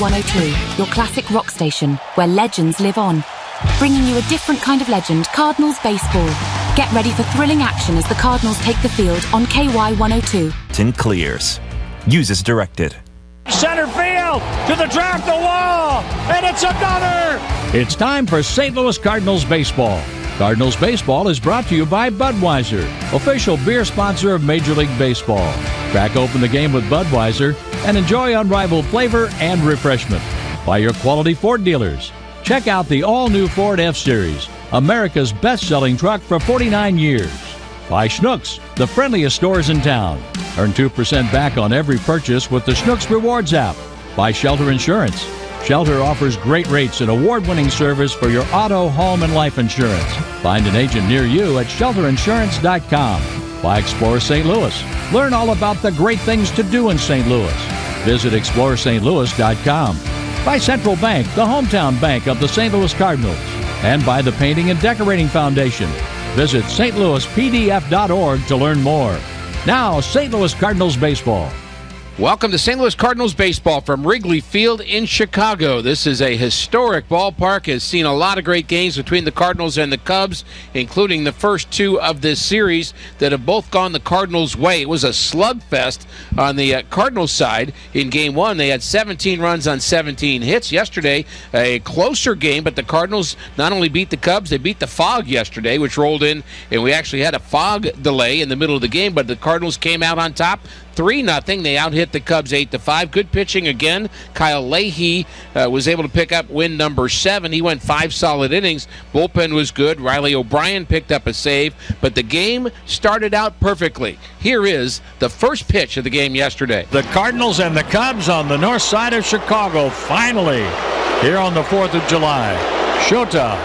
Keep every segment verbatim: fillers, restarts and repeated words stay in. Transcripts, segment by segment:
one oh two, your classic rock station, where legends live on. Bringing you a different kind of legend, Cardinals baseball. Get ready for thrilling action as the Cardinals take the field on K Y one oh two. Tin clears. Use as directed. Center field to the track, the wall, and it's a gunner! It's time for Saint Louis Cardinals baseball. Cardinals baseball is brought to you by Budweiser, official beer sponsor of Major League Baseball. Crack open the game with Budweiser and enjoy unrivaled flavor and refreshment. By your quality Ford dealers. Check out the all-new Ford F-Series, America's best-selling truck for forty-nine years. By Schnucks, the friendliest stores in town. Earn two percent back on every purchase with the Schnucks Rewards app. By Shelter Insurance. Shelter offers great rates and award-winning service for your auto, home, and life insurance. Find an agent near you at shelter insurance dot com. By Explore Saint Louis. Learn all about the great things to do in Saint Louis. Visit explore st louis dot com. By Central Bank, the hometown bank of the Saint Louis Cardinals. And by the Painting and Decorating Foundation. Visit st louis p d f dot org to learn more. Now, Saint Louis Cardinals baseball. Welcome to Saint Louis Cardinals baseball from Wrigley Field in Chicago. This is a historic ballpark. Has seen a lot of great games between the Cardinals and the Cubs, including the first two of this series that have both gone the Cardinals' way. It was a slugfest on the uh, Cardinals side. In game one, they had seventeen runs on seventeen hits. Yesterday, a closer game, but the Cardinals not only beat the Cubs, they beat the fog yesterday, which rolled in, and we actually had a fog delay in the middle of the game, but the Cardinals came out on top three nothing. They out-hit the Cubs eight to five. Good pitching again. Kyle Leahy uh, was able to pick up win number seven. He went five solid innings. Bullpen was good. Riley O'Brien picked up a save, but the game started out perfectly. Here is the first pitch of the game yesterday. The Cardinals and the Cubs on the north side of Chicago, finally, here on the fourth of July. Shota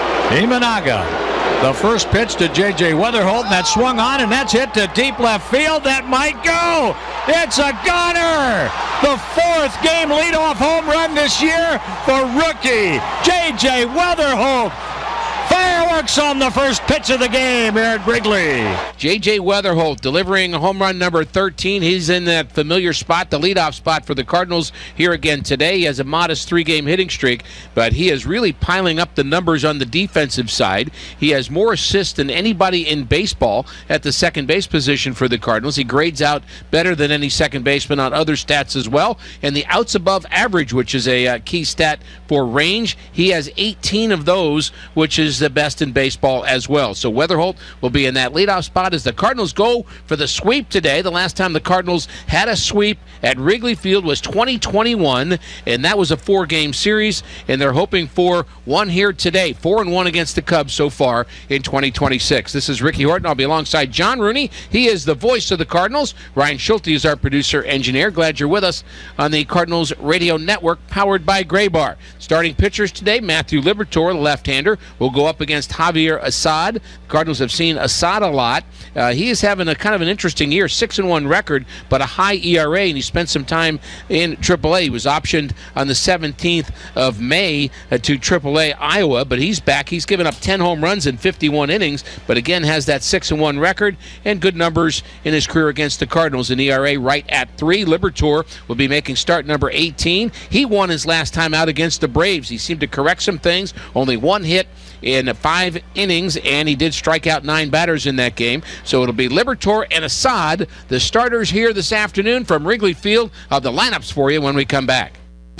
Imanaga. The first pitch to J J Weatherholt, and that swung on, and that's hit to deep left field. That might go. It's a gunner. The fourth game leadoff home run this year for rookie J J Weatherholt. Fireworks on the first pitch of the game here at Wrigley. J J Weatherholt delivering home run number thirteen. He's in that familiar spot, the leadoff spot for the Cardinals here again today. He has a modest three-game hitting streak, but he is really piling up the numbers on the defensive side. He has more assists than anybody in baseball at the second base position for the Cardinals. He grades out better than any second baseman on other stats as well. And the outs above average, which is a uh, key stat for range, he has eighteen of those, which is the best in baseball as well. So Weatherholt will be in that leadoff spot as the Cardinals go for the sweep today. The last time the Cardinals had a sweep at Wrigley Field was twenty twenty-one, and that was a four-game series, and they're hoping for one here today. Four and one against the Cubs so far in twenty twenty-six. This is Ricky Horton. I'll be alongside John Rooney. He is the voice of the Cardinals. Ryan Schulte is our producer engineer. Glad you're with us on the Cardinals Radio Network, powered by Graybar. Starting pitchers today, Matthew Liberatore, the left-hander, will go up against Javier Assad. The Cardinals have seen Assad a lot. Uh, he is having a kind of an interesting year, six and one record, but a high E R A, and he spent some time in triple A. He was optioned on the seventeenth of May uh, to triple A Iowa, but he's back. He's given up ten home runs in fifty-one innings, but again has that six and one record and good numbers in his career against the Cardinals. An E R A right at three. Liberatore will be making start number eighteen. He won his last time out against the Braves. He seemed to correct some things. Only one hit in five innings, and he did strike out nine batters in that game. So it'll be Liberatore and Assad, the starters here this afternoon from Wrigley Field. Of the lineups for you when we come back.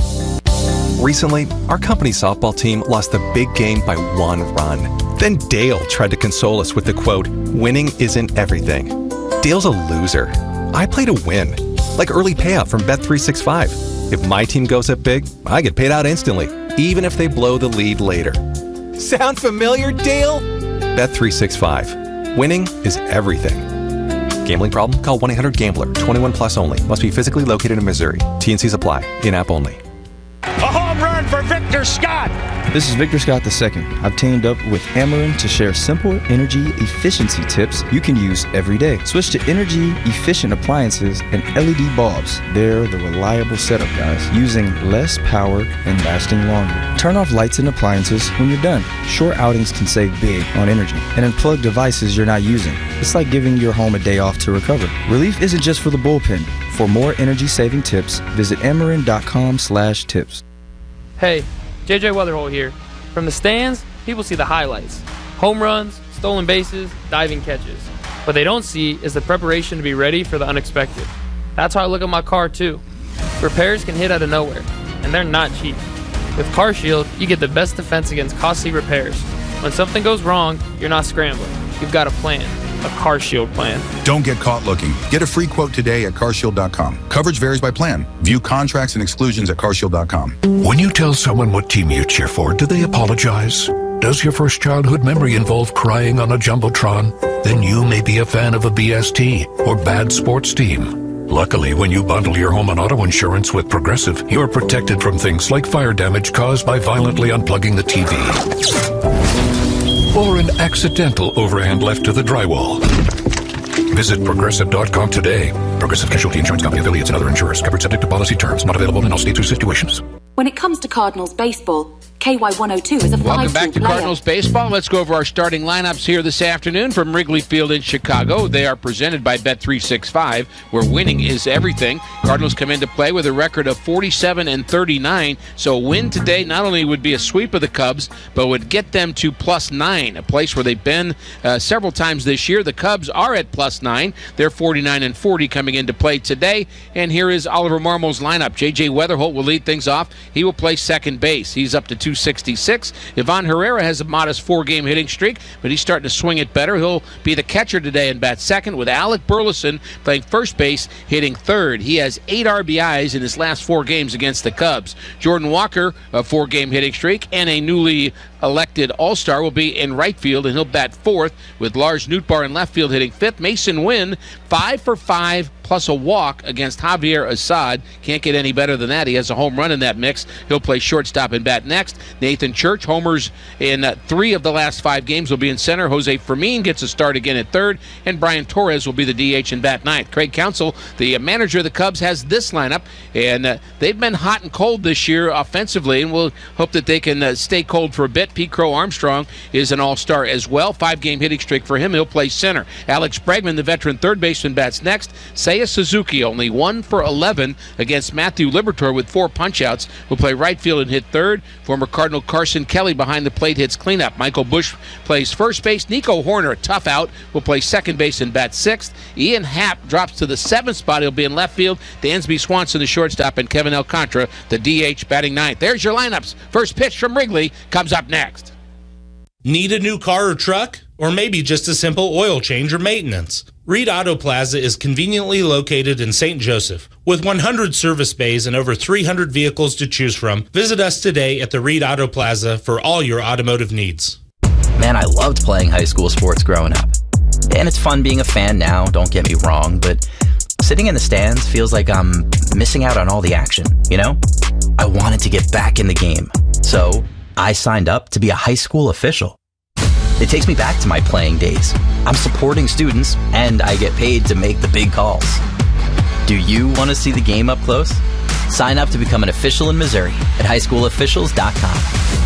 Recently, our company softball team lost a big game by one run. Then Dale tried to console us with the quote, "Winning isn't everything." Dale's a loser. I play to win, like early payout from Bet three sixty-five. If my team goes up big, I get paid out instantly, even if they blow the lead later. Sound familiar, Dale? Bet three sixty-five. Winning is everything. Gambling problem? Call one eight hundred gambler. twenty-one plus only. Must be physically located in Missouri. T and Cs apply. In-app only. A home home run for Victor Scott. This is Victor Scott the second. I've teamed up with Ameren to share simple energy efficiency tips you can use every day. Switch to energy efficient appliances and L E D bulbs. They're the reliable setup, guys, using less power and lasting longer. Turn off lights and appliances when you're done. Short outings can save big on energy. And unplug devices you're not using. It's like giving your home a day off to recover. Relief isn't just for the bullpen. For more energy-saving tips, visit Ameren.com slash tips. Hey, J J Weatherholt here. From the stands, people see the highlights. Home runs, stolen bases, diving catches. What they don't see is the preparation to be ready for the unexpected. That's how I look at my car, too. Repairs can hit out of nowhere, and they're not cheap. With CarShield, you get the best defense against costly repairs. When something goes wrong, you're not scrambling. You've got a plan. A CarShield plan. Don't get caught looking. Get a free quote today at car shield dot com. Coverage varies by plan. View contracts and exclusions at car shield dot com. When you tell someone what team you cheer for, do they apologize? Does your first childhood memory involve crying on a Jumbotron? Then you may be a fan of a B S T or bad sports team. Luckily, when you bundle your home and auto insurance with Progressive, you're protected from things like fire damage caused by violently unplugging the T V. Or an accidental overhand left to the drywall. Visit Progressive dot com today. Progressive Casualty Insurance Company affiliates and other insurers. Covered subject to policy terms. Not available in all states or situations. When it comes to Cardinals baseball, K Y one oh two is a five-tool Welcome back to player. Cardinals baseball. Let's go over our starting lineups here this afternoon from Wrigley Field in Chicago. They are presented by Bet three sixty-five, where winning is everything. Cardinals come into play with a record of forty-seven and thirty-nine, so a win today not only would be a sweep of the Cubs, but would get them to plus nine, a place where they've been uh, several times this year. The Cubs are at plus nine. They're forty-nine and forty coming into play today. And here is Oliver Marmole's lineup. J J Weatherholt will lead things off. He will play second base. He's up to two sixty-six. Ivan Herrera has a modest four-game hitting streak, but he's starting to swing it better. He'll be the catcher today and bat second, with Alec Burleson playing first base, hitting third. He has eight R B Is in his last four games against the Cubs. Jordan Walker, a four-game hitting streak, and a newly elected All-Star, will be in right field, and he'll bat fourth, with Lars Nootbaar in left field hitting fifth. Mason Wynn, five for five, plus a walk against Javier Assad. Can't get any better than that. He has a home run in that mix. He'll play shortstop and bat next. Nathan Church, homers in uh, three of the last five games, will be in center. Jose Fermin gets a start again at third, and Brian Torres will be the D H and bat ninth. Craig Counsell, the uh, manager of the Cubs, has this lineup, and uh, they've been hot and cold this year offensively, and we'll hope that they can uh, stay cold for a bit. Pete Crow Armstrong is an all-star as well. Five-game hitting streak for him. He'll play center. Alex Bregman, the veteran third baseman, bats next. Seiya Suzuki, only one for eleven against Matthew Liberatore with four punch-outs, will play right field and hit third. Former Cardinal Carson Kelly behind the plate hits cleanup. Michael Busch plays first base. Nico Horner, a tough out, will play second base and bat sixth. Ian Happ drops to the seventh spot. He'll be in left field. Dansby Swanson, the shortstop, and Kevin Alcantara, the D H, batting ninth. There's your lineups. First pitch from Wrigley comes up next. Need a new car or truck? Or maybe just a simple oil change or maintenance? Reed Auto Plaza is conveniently located in Saint Joseph. With one hundred service bays and over three hundred vehicles to choose from, visit us today at the Reed Auto Plaza for all your automotive needs. Man, I loved playing high school sports growing up. And it's fun being a fan now, don't get me wrong, but sitting in the stands feels like I'm missing out on all the action, you know? I wanted to get back in the game, so I signed up to be a high school official. It takes me back to my playing days. I'm supporting students, and I get paid to make the big calls. Do you want to see the game up close? Sign up to become an official in Missouri at high school officials dot com.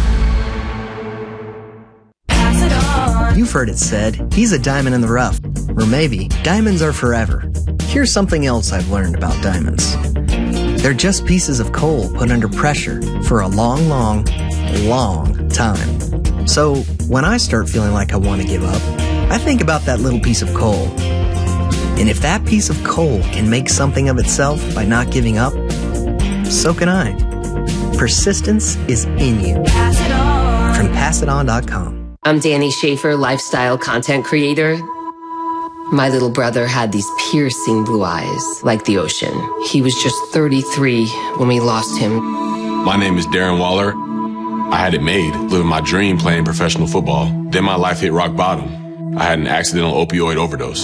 You've heard it said, he's a diamond in the rough. Or maybe, diamonds are forever. Here's something else I've learned about diamonds. They're just pieces of coal put under pressure for a long, long, long time. So, when I start feeling like I want to give up, I think about that little piece of coal. And if that piece of coal can make something of itself by not giving up, so can I. Persistence is in you. Pass it on. From pass it on dot com. I'm Danny Schaefer, lifestyle content creator. My little brother had these piercing blue eyes, like the ocean. He was just thirty-three when we lost him. My name is Darren Waller. I had it made, living my dream playing professional football. Then my life hit rock bottom. I had an accidental opioid overdose.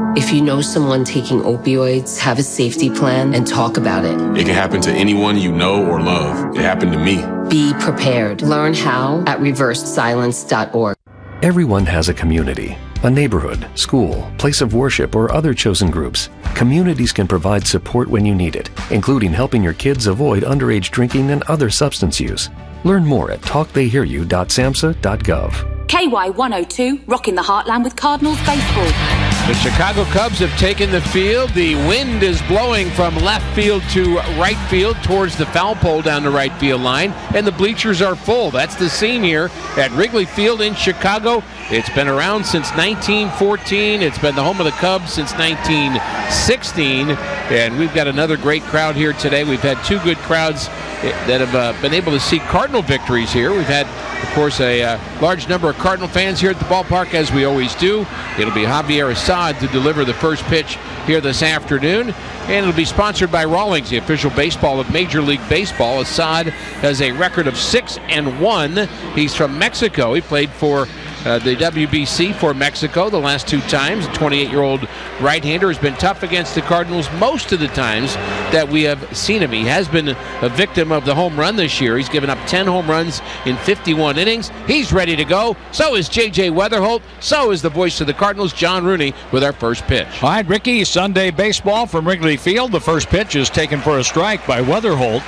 If you know someone taking opioids, have a safety plan and talk about it. It can happen to anyone you know or love. It happened to me. Be prepared. Learn how at reverse silence dot org. Everyone has a community, a neighborhood, school, place of worship, or other chosen groups. Communities can provide support when you need it, including helping your kids avoid underage drinking and other substance use. Learn more at talk they hear you dot samhsa dot gov. K Y one oh two, rocking the heartland with Cardinals baseball. The Chicago Cubs have taken the field. The wind is blowing from left field to right field towards the foul pole down the right field line, and the bleachers are full. That's the scene here at Wrigley Field in Chicago. It's been around since nineteen fourteen. It's been the home of the Cubs since nineteen sixteen, and we've got another great crowd here today. We've had two good crowds that have uh, been able to see Cardinal victories here. We've had, of course, a uh, large number of Cardinal fans here at the ballpark, as we always do. It'll be Javier Assad to deliver the first pitch here this afternoon, and it'll be sponsored by Rawlings, the official baseball of Major League Baseball. Assad has a record of six and one. He's from Mexico. He played for Uh, the W B C for Mexico the last two times. The twenty-eight-year-old right-hander has been tough against the Cardinals most of the times that we have seen him. He has been a victim of the home run this year. He's given up ten home runs in fifty-one innings. He's ready to go. So is J J Weatherholt. So is the voice of the Cardinals, John Rooney, with our first pitch. All right, Ricky, Sunday baseball from Wrigley Field. The first pitch is taken for a strike by Weatherholt.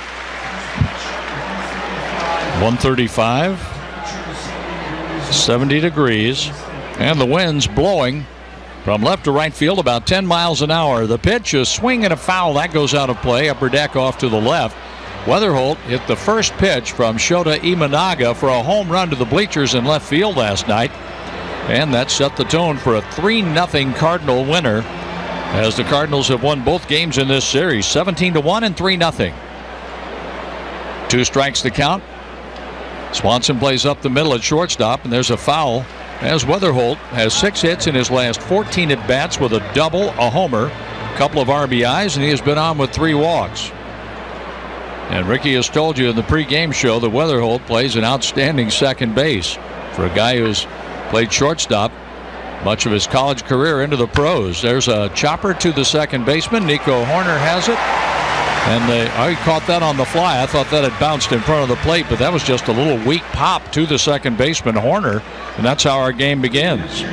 one thirty-five. seventy degrees, and the wind's blowing from left to right field about ten miles an hour. The pitch, a swing and a foul. That goes out of play. Upper deck off to the left. Weatherholt hit the first pitch from Shota Imanaga for a home run to the bleachers in left field last night, and that set the tone for a three nothing Cardinal winner, as the Cardinals have won both games in this series, seventeen to one and three nothing. Two strikes to count. Swanson plays up the middle at shortstop, and there's a foul, as Weatherholt has six hits in his last fourteen at-bats with a double, a homer, a couple of R B Is, and he has been on with three walks. And Ricky has told you in the pregame show that Weatherholt plays an outstanding second base for a guy who's played shortstop much of his college career into the pros. There's a chopper to the second baseman. Nico Horner has it. And they, I caught that on the fly. I thought that had bounced in front of the plate, but that was just a little weak pop to the second baseman, Horner, and that's how our game begins.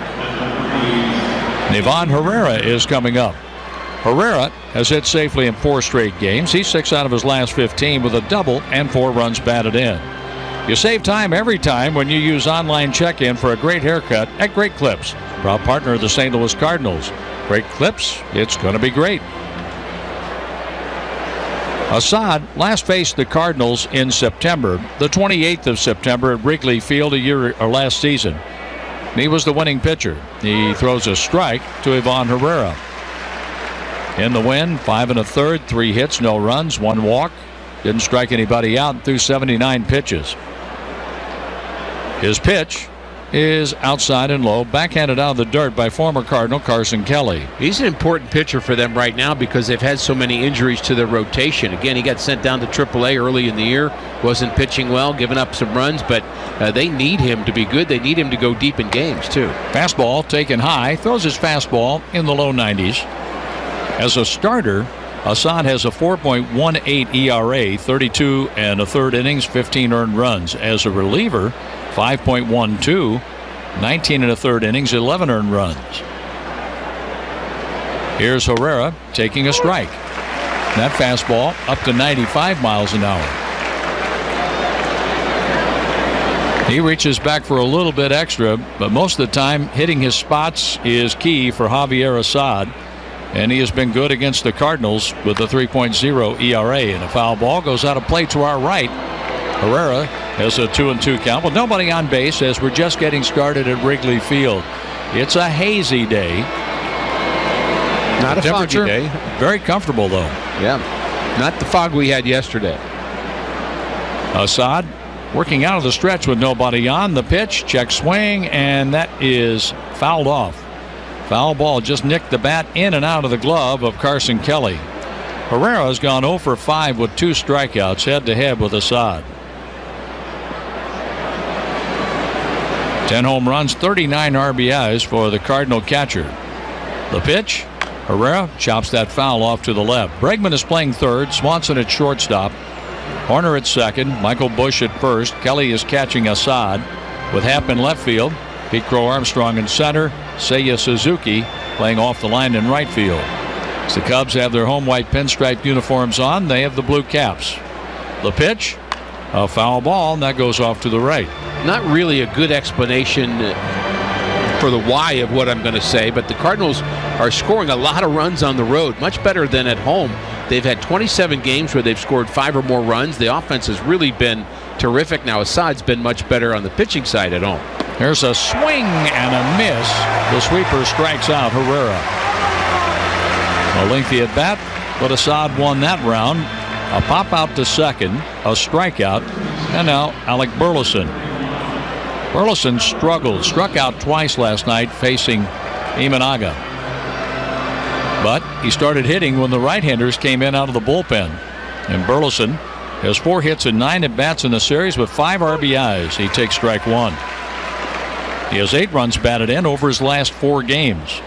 Ivan Herrera is coming up. Herrera has hit safely in four straight games. He's six out of his last fifteen with a double and four runs batted in. You save time every time when you use online check-in for a great haircut at Great Clips, proud partner of the Saint Louis Cardinals. Great Clips, it's going to be great. Assad last faced the Cardinals in September, the twenty-eighth of September at Wrigley Field a year or last season. He was the winning pitcher. He throws a strike to Ivan Herrera. In the win, five and a third, three hits, no runs, one walk. Didn't strike anybody out and threw seventy-nine pitches. His pitch is outside and low, backhanded out of the dirt by former Cardinal Carson Kelly. He's an important pitcher for them right now because they've had so many injuries to their rotation. Again, he got sent down to triple A early in the year, wasn't pitching well, giving up some runs, but uh, they need him to be good. They need him to go deep in games, too. Fastball taken high, throws his fastball in the low nineties. As a starter, Assad has a four point one eight E R A, thirty-two and a third innings, fifteen earned runs. As a reliever, five point one two, nineteen and a third innings, eleven earned runs. Here's Herrera taking a strike. That fastball up to ninety-five miles an hour. He reaches back for a little bit extra, but most of the time hitting his spots is key for Javier Assad. And he has been good against the Cardinals with a three point oh E R A. And a foul ball goes out of play to our right. Herrera has a two and two count with nobody on base as we're just getting started at Wrigley Field. It's a hazy day. Not a foggy day. Very comfortable, though. Yeah. Not the fog we had yesterday. Assad working out of the stretch with nobody on. The pitch, check swing, and that is fouled off. Foul ball just nicked the bat in and out of the glove of Carson Kelly. Herrera has gone oh for five with two strikeouts head-to-head with Assad. ten home runs, thirty-nine R B Is for the Cardinal catcher. The pitch. Herrera chops that foul off to the left. Bregman is playing third. Swanson at shortstop. Horner at second. Michael Bush at first. Kelly is catching Assad with Happ in left field. Pete Crow Armstrong in center. Seiya Suzuki playing off the line in right field. As the Cubs have their home white pinstripe uniforms on, they have the blue caps. The pitch, a foul ball, and that goes off to the right. Not really a good explanation for the why of what I'm going to say, but the Cardinals are scoring a lot of runs on the road, much better than at home. They've had twenty-seven games where they've scored five or more runs. The offense has really been terrific. Now Assad's been much better on the pitching side at home. There's a swing and a miss. The sweeper strikes out Herrera. A lengthy at bat, but Assad won that round. A pop out to second, a strikeout, and now Alec Burleson. Burleson struggled, struck out twice last night facing Imanaga. But he started hitting when the right-handers came in out of the bullpen. And Burleson has four hits and nine at-bats in the series with five R B Is. He takes strike one. He has eight runs batted in over his last four games.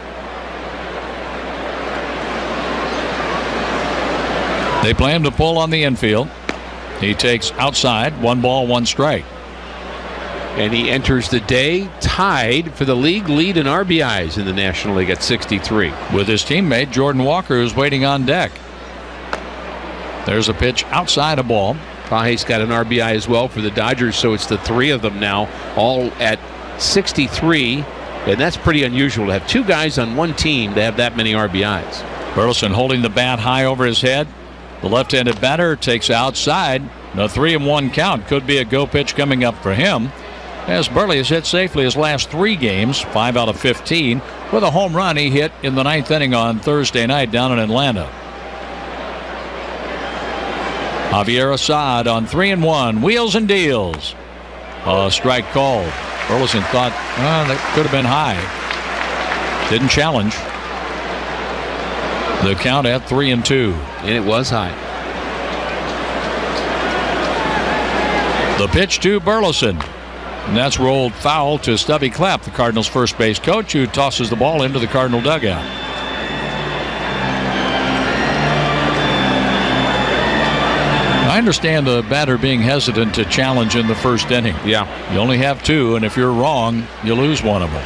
They play him to pull on the infield. He takes outside, one ball, one strike. And he enters the day tied for the league lead in R B Is in the National League at sixty-three. With his teammate Jordan Walker, who's waiting on deck. There's a pitch outside a ball. Page's got an R B I as well for the Dodgers, so it's the three of them now, all at sixty-three. And that's pretty unusual to have two guys on one team to have that many R B Is. Burleson holding the bat high over his head. The left-handed batter takes outside. A three and one count could be a go pitch coming up for him, as Burley has hit safely his last three games, five out of fifteen, with a home run he hit in the ninth inning on Thursday night down in Atlanta. Javier Assad on three and one, wheels and deals. A strike called. Burleson thought, oh, that could have been high. Didn't challenge. The count at three and two. And it was high. The pitch to Burleson. And that's rolled foul to Stubby Clapp, the Cardinals' first base coach, who tosses the ball into the Cardinal dugout. I understand the batter being hesitant to challenge in the first inning. Yeah. You only have two, and if you're wrong, you lose one of them.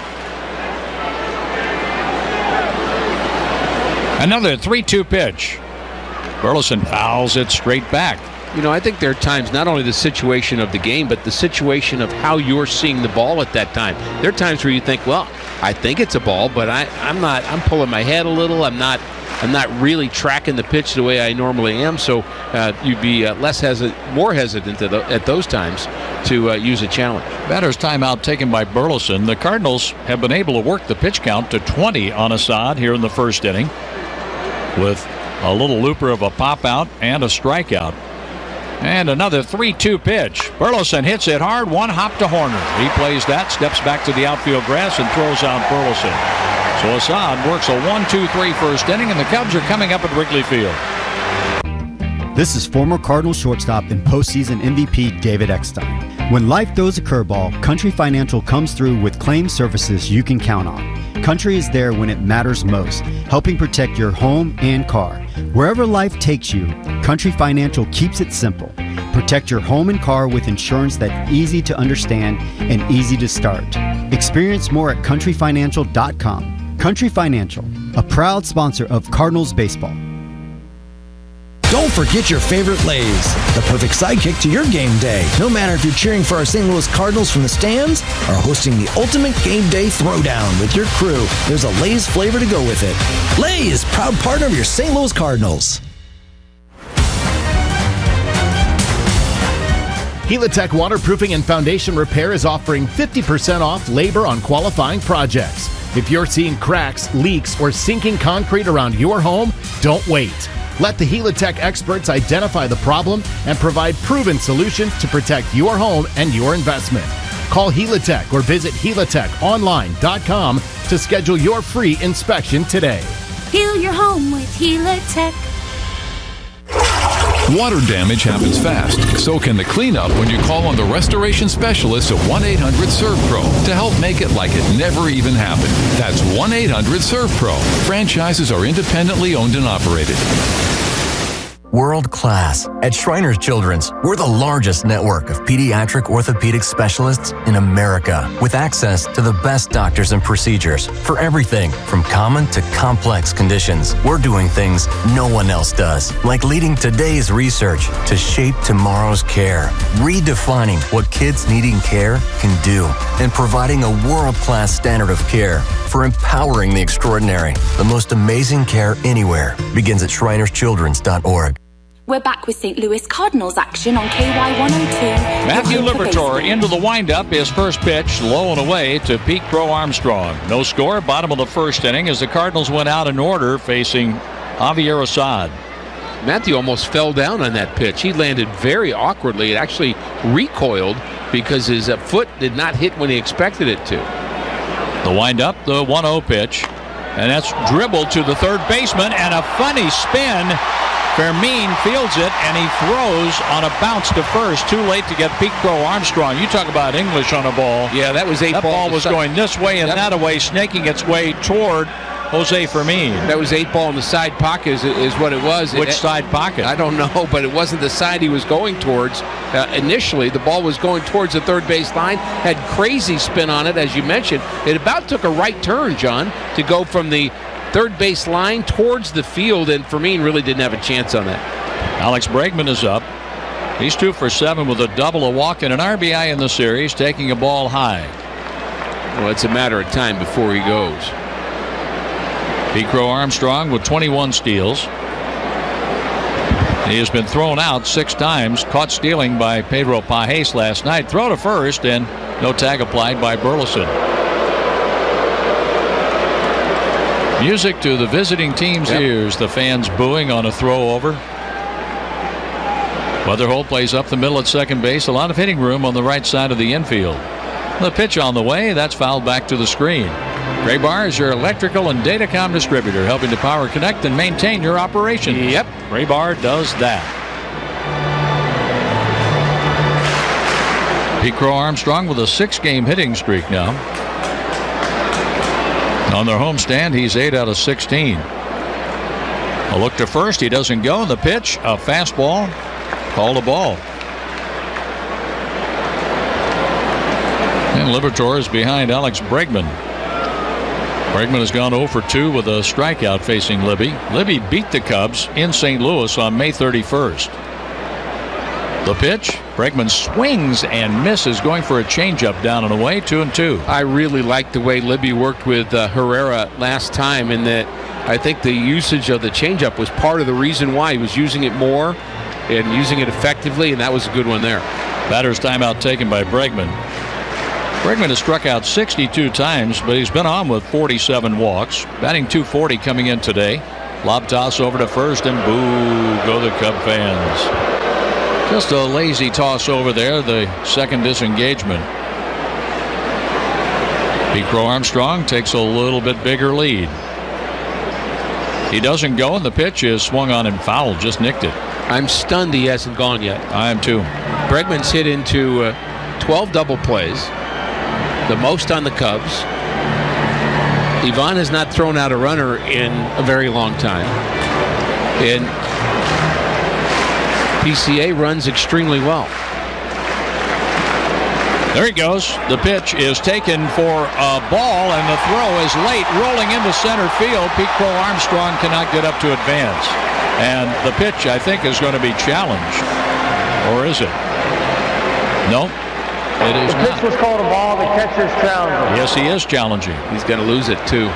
Another three two pitch. Burleson fouls it straight back. You know, I think there are times, not only the situation of the game, but the situation of how you're seeing the ball at that time. There are times where you think, well, I think it's a ball, but I, I'm not, I'm pulling my head a little. I'm not, I'm not really tracking the pitch the way I normally am. So uh, you'd be uh, less hesitant, more hesitant at, at those times to uh, use a challenge. Batter's timeout taken by Burleson. The Cardinals have been able to work the pitch count to twenty on Assad here in the first inning, with a little looper of a pop out and a strikeout. And another three two pitch. Burleson hits it hard, one hop to Horner. He plays that, steps back to the outfield grass, and throws out Burleson. So Assad works a one two three first inning, and the Cubs are coming up at Wrigley Field. This is former Cardinals shortstop and postseason M V P David Eckstein. When life throws a curveball, Country Financial comes through with claim services you can count on. Country is there when it matters most, helping protect your home and car. Wherever life takes you, Country Financial keeps it simple. Protect your home and car with insurance that's easy to understand and easy to start. Experience more at country financial dot com. Country Financial, a proud sponsor of Cardinals baseball. Don't forget your favorite Lay's, the perfect sidekick to your game day. No matter if you're cheering for our Saint Louis Cardinals from the stands or hosting the ultimate game day throwdown with your crew, there's a Lay's flavor to go with it. Lay's, proud partner of your Saint Louis Cardinals. Helitech Waterproofing and Foundation Repair is offering fifty percent off labor on qualifying projects. If you're seeing cracks, leaks, or sinking concrete around your home, don't wait. Let the Helitech experts identify the problem and provide proven solutions to protect your home and your investment. Call Helitech or visit helitech online dot com to schedule your free inspection today. Heal your home with Helitech. Water damage happens fast. So can the cleanup when you call on the restoration specialists at one eight hundred serve pro to help make it like it never even happened. That's one eight hundred serve pro. Franchises are independently owned and operated. World class. At Shriners Children's, we're the largest network of pediatric orthopedic specialists in America, with access to the best doctors and procedures for everything from common to complex conditions. We're doing things no one else does, like leading today's research to shape tomorrow's care, redefining what kids needing care can do, and providing a world-class standard of care for empowering the extraordinary. The most amazing care anywhere begins at shriners children's dot org. We're back with Saint Louis Cardinals action on K Y one oh two. Matthew Liberatore into the windup. His first pitch low and away to Pete Crow Armstrong. No score, bottom of the first inning as the Cardinals went out in order facing Javier Assad. Matthew almost fell down on that pitch. He landed very awkwardly. It actually recoiled because his uh, foot did not hit when he expected it to. The windup, the one oh pitch, and that's dribbled to the third baseman, and a funny spin. Fermin fields it, and he throws on a bounce to first. Too late to get Pete Crow Armstrong. You talk about English on a ball. Yeah, that was eight That ball. ball was going this way and that way, snaking its way toward Jose Fermin. That was eight ball in the side pocket is, is what it was. Which it, side pocket? I don't know, but it wasn't the side he was going towards. Uh, initially, the ball was going towards the third base line, had crazy spin on it, as you mentioned. It about took a right turn, John, to go from the third base line towards the field, and Fermin really didn't have a chance on that. Alex Bregman is up. He's two for seven with a double, a walk, and an R B I in the series, taking a ball high. Well, it's a matter of time before he goes. Pete Crow Armstrong with twenty-one steals. He has been thrown out six times, caught stealing by Pedro Pajes last night. Throw to first, and no tag applied by Burleson. Music to the visiting team's yep. ears. The fans booing on a throw over. Weatherholt plays up the middle at second base. A lot of hitting room on the right side of the infield. The pitch on the way. That's fouled back to the screen. Graybar is your electrical and datacom distributor, helping to power, connect, and maintain your operations. Yep. Graybar does that. Pete Crow Armstrong with a six-game hitting streak now. On their homestand, he's eight out of sixteen. A look to first. He doesn't go. The pitch, a fastball. Called a ball. And Liberatore is behind Alex Bregman. Bregman has gone oh for two with a strikeout facing Libby. Libby beat the Cubs in Saint Louis on May thirty-first. The pitch, Bregman swings and misses, going for a changeup down and away, two and two. I really liked the way Libby worked with uh, Herrera last time, in that I think the usage of the changeup was part of the reason why he was using it more and using it effectively, and that was a good one there. Batter's timeout taken by Bregman. Bregman has struck out sixty-two times, but he's been on with forty-seven walks. Batting two forty coming in today. Lob toss over to first, and boo, go the Cub fans. Just a lazy toss over there, the second disengagement. Pete Crow Armstrong takes a little bit bigger lead. He doesn't go, and the pitch is swung on and fouled, just nicked it. I'm stunned he hasn't gone yet. I am too. Bregman's hit into uh, twelve double plays, the most on the Cubs. Ivan has not thrown out a runner in a very long time. And P C A runs extremely well. There he goes. The pitch is taken for a ball, and the throw is late, rolling into center field. Pete Crow Armstrong cannot get up to advance. And the pitch, I think, is going to be challenged. Or is it? No, it is not. The pitch was called a ball. The catcher's challenging. Yes, he is challenging. He's going to lose it, too.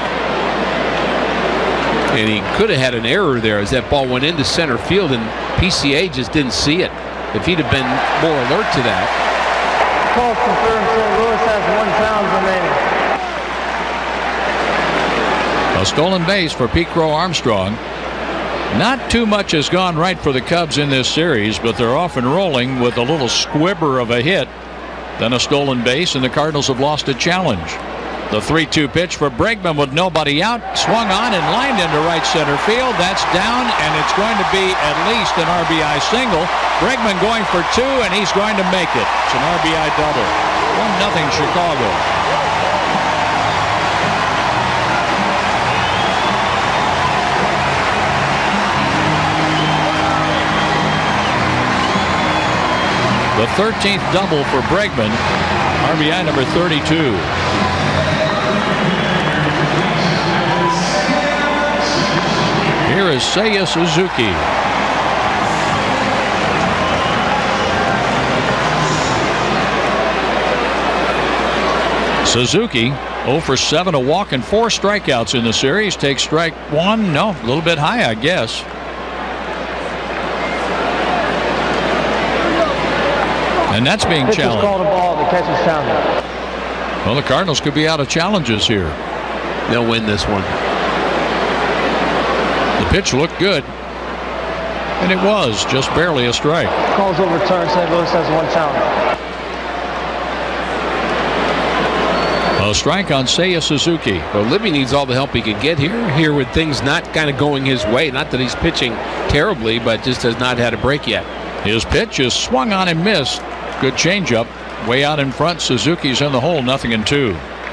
And he could have had an error there as that ball went into center field, and P C A just didn't see it. If he'd have been more alert to that. Call confirmed. Saint Louis has one challenge remaining. A stolen base for Pete Crow Armstrong. Not too much has gone right for the Cubs in this series, but they're off and rolling with a little squibber of a hit, then a stolen base, and the Cardinals have lost a challenge. The three two pitch for Bregman with nobody out. Swung on and lined into right center field. That's down, and it's going to be at least an R B I single. Bregman going for two, and he's going to make it. It's an R B I double. one nothing Chicago. The thirteenth double for Bregman. R B I number thirty-two. Here is Seiya Suzuki. Suzuki oh for seven, a walk and four strikeouts in the series. Takes strike one. No, a little bit high, I guess. And that's being Pitch challenged. is called a ball. The catch is challenged. Well, the Cardinals could be out of challenges here. They'll win this one. The pitch looked good, and it was just barely a strike. Calls overturned. Saint Louis has one challenge. A strike on Seiya Suzuki. Well, Libby needs all the help he can get here. Here with things not kind of going his way. Not that he's pitching terribly, but just has not had a break yet. His pitch is swung on and missed. Good changeup. Way out in front. Suzuki's in the hole. Nothing in two.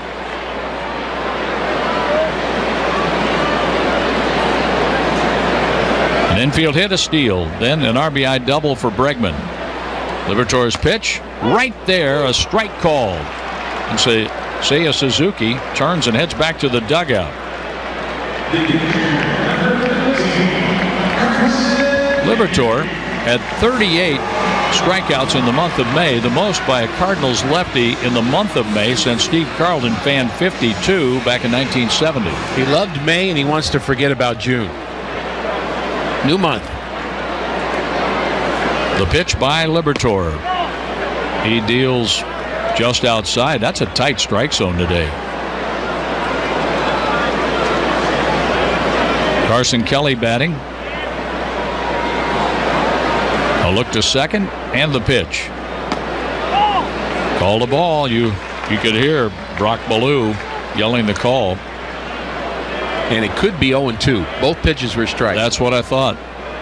An infield hit, a steal. Then an R B I double for Bregman. Liberatore's pitch. Right there. A strike called. And say, Seiya Suzuki turns and heads back to the dugout. Liberatore had thirty-eight strikeouts in the month of May, the most by a Cardinals lefty in the month of May since Steve Carlton fanned fifty-two back in nineteen seventy. He loved May and he wants to forget about June. New month. The pitch by Liberatore. He deals just outside. That's a tight strike zone today. Carson Kelly batting. A look to second, and the pitch. Called a ball. You you could hear Brock Ballou yelling the call. And it could be oh and two. Both pitches were strikes. That's what I thought.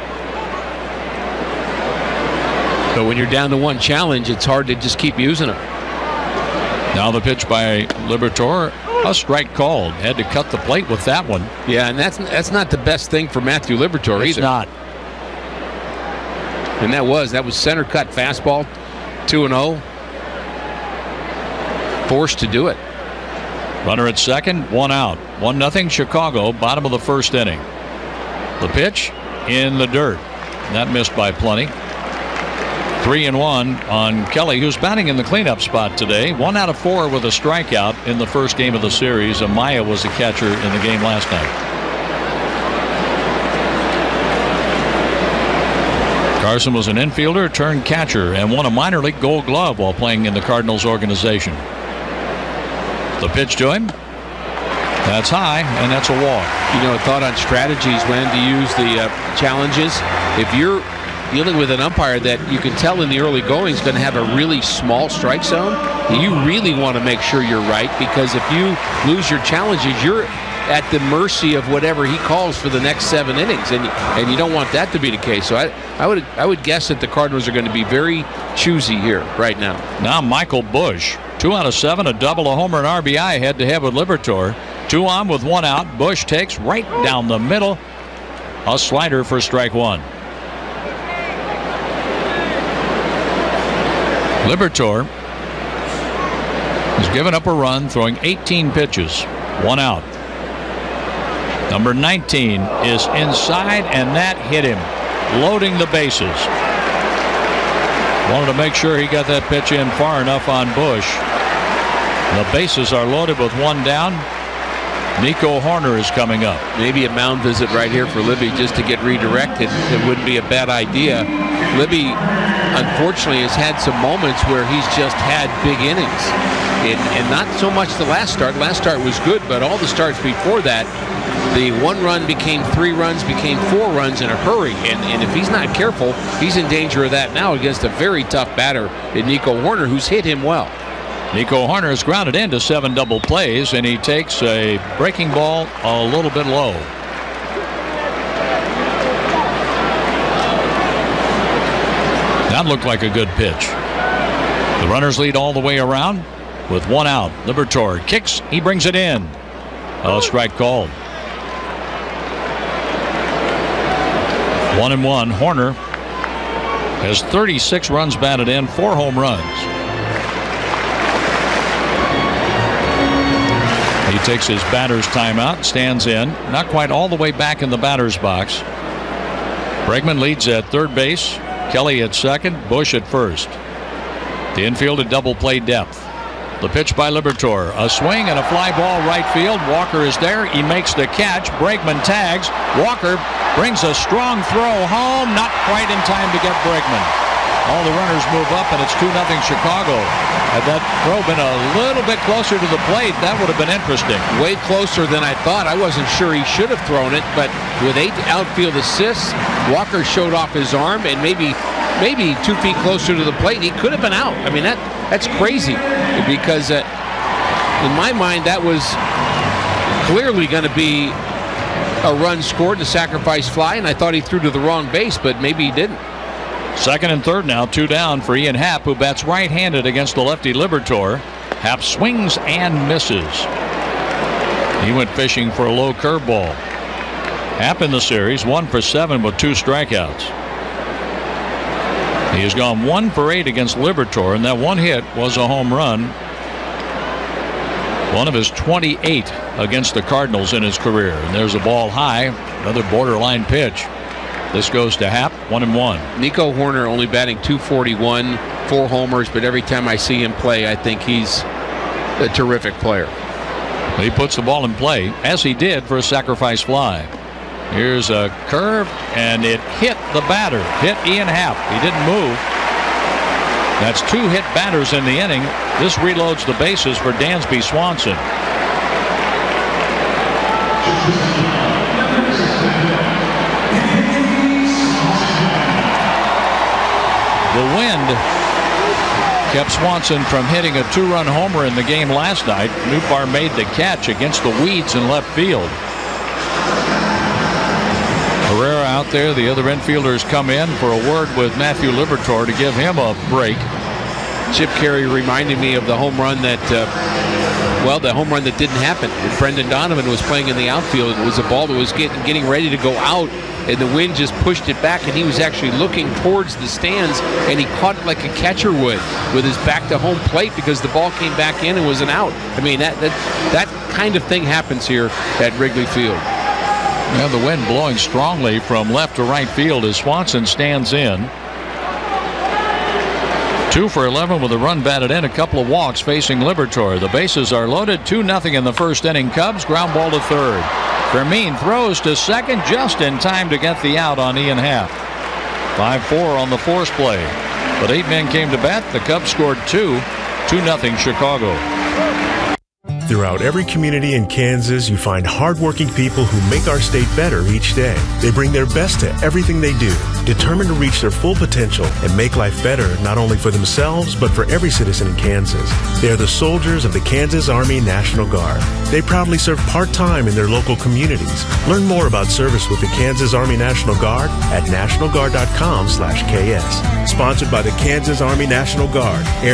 But when you're down to one challenge, it's hard to just keep using them. Now the pitch by Liberatore. A strike called. Had to cut the plate with that one. Yeah, and that's that's not the best thing for Matthew Liberatore either. It's not. And that was that was center cut fastball, two and oh. Forced to do it. Runner at second, one out. one nothing Chicago, bottom of the first inning. The pitch in the dirt. That missed by plenty. Three and one on Kelly, who's batting in the cleanup spot today. One out of four with a strikeout in the first game of the series. Amaya was the catcher in the game last night. Carson was an infielder, turned catcher, and won a minor league Gold Glove while playing in the Cardinals organization. The pitch to him. That's high, and that's a walk. You know, a thought on strategies when to use the uh, challenges. If you're dealing with an umpire that you can tell in the early going is going to have a really small strike zone, you really want to make sure you're right, because if you lose your challenges, you're at the mercy of whatever he calls for the next seven innings, and and you don't want that to be the case. So I, I would I would guess that the Cardinals are going to be very choosy here right now. Now Michael Busch, two out of seven, a double, a homer, and R B I head to head with Liberatore. Two on with one out. Busch takes right down the middle. A slider for strike one. Liberatore has given up a run, throwing eighteen pitches, one out. Number nineteen is inside, and that hit him, loading the bases. Wanted to make sure he got that pitch in far enough on Busch. The bases are loaded with one down. Nico Horner is coming up. Maybe a mound visit right here for Libby just to get redirected. It wouldn't be a bad idea. Libby, unfortunately, has had some moments where he's just had big innings. And, and not so much the last start. Last start was good, but all the starts before that, the one run became three runs, became four runs in a hurry. And, and if he's not careful, he's in danger of that now against a very tough batter in Nico Horner, who's hit him well. Nico Horner is grounded into seven double plays, and he takes a breaking ball a little bit low. That looked like a good pitch. The runners lead all the way around with one out. Liberatore kicks. He brings it in. A strike called. One and one. Horner has thirty-six runs batted in, four home runs. He takes his batter's timeout, stands in, not quite all the way back in the batter's box. Bregman leads at third base. Kelly at second, Bush at first. The infield at double play depth. The pitch by Liberatore. A swing and a fly ball right field. Walker is there. He makes the catch. Bregman tags. Walker brings a strong throw home. Not quite in time to get Bregman. All the runners move up, and it's two nothing Chicago. Had that throw been a little bit closer to the plate, that would have been interesting. Way closer than I thought. I wasn't sure he should have thrown it, but with eight outfield assists, Walker showed off his arm, and maybe maybe two feet closer to the plate, he could have been out. I mean, that that's crazy, because uh, in my mind, that was clearly going to be a run scored, a sacrifice fly, and I thought he threw to the wrong base, but maybe he didn't. Second and third now, two down for Ian Happ, who bats right-handed against the lefty Liberatore. Happ swings and misses. He went fishing for a low curveball. Happ in the series, one for seven with two strikeouts. He has gone one for eight against Liberatore, and that one hit was a home run. One of his twenty-eight against the Cardinals in his career. And there's a ball high, another borderline pitch. This goes to Happ, one and one. Nico Horner only batting two forty-one, four homers, but every time I see him play, I think he's a terrific player. He puts the ball in play, as he did for a sacrifice fly. Here's a curve, and it hit the batter, hit Ian Happ. He didn't move. That's two hit batters in the inning. This reloads the bases for Dansby Swanson. The wind kept Swanson from hitting a two-run homer in the game last night. Nootbaar made the catch against the weeds in left field. Herrera out there. The other infielders come in for a word with Matthew Liberatore to give him a break. Chip Caray reminded me of the home run that, uh, well, the home run that didn't happen. When Brendan Donovan was playing in the outfield, it was a ball that was getting, getting ready to go out, and the wind just pushed it back, and he was actually looking towards the stands, and he caught it like a catcher would with his back to home plate because the ball came back in and was an out. I mean, that that, that kind of thing happens here at Wrigley Field. Yeah, the wind blowing strongly from left to right field as Swanson stands in. Two for eleven with a run batted in, a couple of walks facing Liberatore. The bases are loaded, two nothing in the first inning. Cubs ground ball to third. Fermin throws to second just in time to get the out on Ian Happ. five four on the force play. But eight men came to bat. The Cubs scored two. two nothing Chicago. Throughout every community in Kansas, you find hardworking people who make our state better each day. They bring their best to everything they do, determined to reach their full potential and make life better not only for themselves, but for every citizen in Kansas. They are the soldiers of the Kansas Army National Guard. They proudly serve part-time in their local communities. Learn more about service with the Kansas Army National Guard at national guard dot com slash K S. Sponsored by the Kansas Army National Guard.